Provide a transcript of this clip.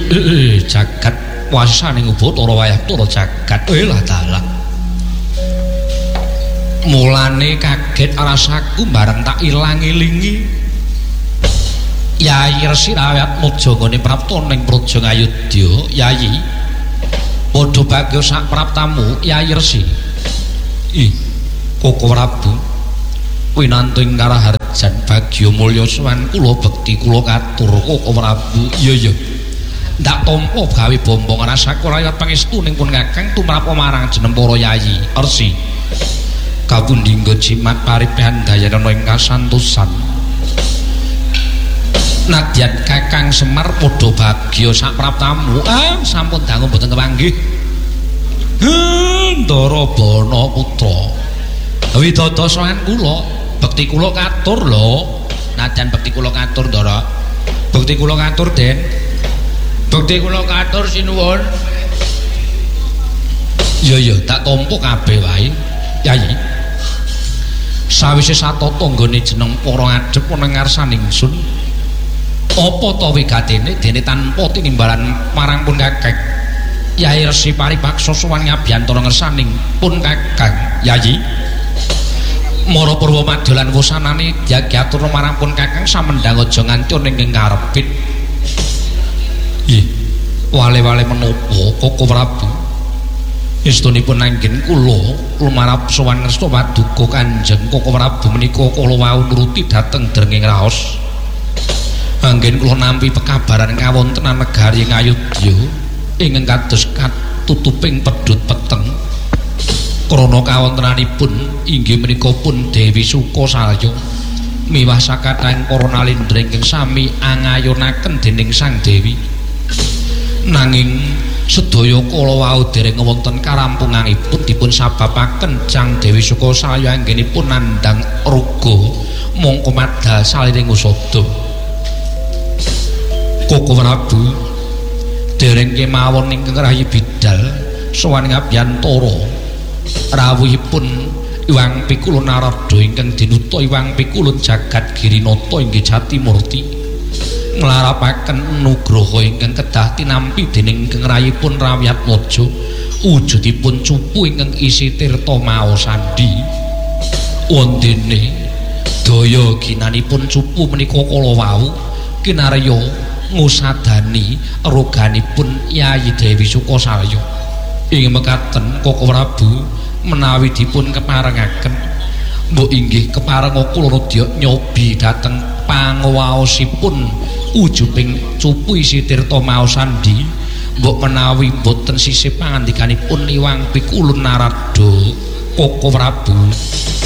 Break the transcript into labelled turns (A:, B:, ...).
A: jagat wasaning Ubatara wayah turu jagat lah dalah. Mulane kaget rasaku bareng tak ilang ilingi. Yayi Resi Rawat Mojo nggone prapta ning Praja Ngayodya, Yayi. Padha bagya sak praptamu, Yayi Resi. Ih, Koko Prabu. Winantu ing karaharjan bagya mulya sowan kula bekti kula katur Koko Prabu. Iya. Ndak tampa gawe bombong rasaku rayat pangestu ning pun Kakang tumrap marang jeneng para Yayi Resi. Kapundhingga jimat paripehan dayana ing kasantosan. Nadyan Kakang Semar padha bagya sak praptamu. Sampun dangu mboten kepanggih. Ndara Bana Putra. Widodha sowan kula, bekti kula katur lho. Nadyan bekti kula katur, Ndara. Bekti kula katur, Den. Bekti kula katur sinuwun. Ya tak tampa kabeh wae, Yayi. Sawise satata nggone jeneng para adhep ana ngarsaning ingsun. Apa ta wigatene dene tanpa tinimbalan marang pun Kakang Yayi Resi paripaksa sowan ngabiyantara ngersaning pun Kakang Yayi. Mara Purwa madya lan wusanane diatur marang pun Kakang samendhang aja nganti ning ngarepit. Ih, wale-wale menapa Koko Prabu? Istunipun anggen kula lumarap sowan ngersa paduka Kanjeng Koko Prabu menika kula wau nuruti dhateng drenging raos. Anggen kula nampi pekabaran kawontenan negari Ngayodya ingkang kados katutuping pedhut peteng. Krana kawontenanipun inggih menika pun Dewi Sukasaya miwah sakatahing para nalindra ingkang sami angayonaken dening Sang Dewi. Nanging sedaya kala wau dereng wonten karampunganipun dipun sababaken Sang Dewi Sukasaya anggenipun nandhang ruga mongko madhal saliring usada. Koko Prabu dereng kemawon ingkang rayi bidal sowan ngabiyantara rawuhipun Iwang Pikulun Narada ingkang dinuta Iwang Pikulun Jagat Girinata inggih Jatimurti nglarapaken nugraha ingkang kedah tinampi dening ingkang rayipun Rawiyat Waja wujudipun cupu ingkang isi tirta maos sandi. Wondene daya ginanipun cupu menika kala wau kinarya ngusadani roganipun Yayi Dewi Sukasaya. Ing mekaten Koko Prabu menawi dipun keparengaken mbok inggih kepareng kula radya nyobi dhateng panguwaosipun ujuping cupu isi tirta maos sandi. Mbok menawi boten sisih pangandikanipun Iwang Pikulun Narada Koko Prabu.